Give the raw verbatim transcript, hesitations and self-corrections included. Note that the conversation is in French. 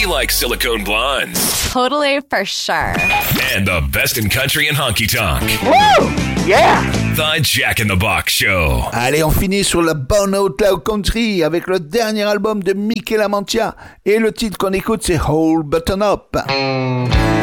We like silicone blondes. Totally, for sure. And the best in country and honky tonk. Woo! Yeah! The Jack in the Box Show. Allez, on finit sur la bonne note là au country avec le dernier album de Mickey LaMantia. Et le titre qu'on écoute, c'est Whole Button Up.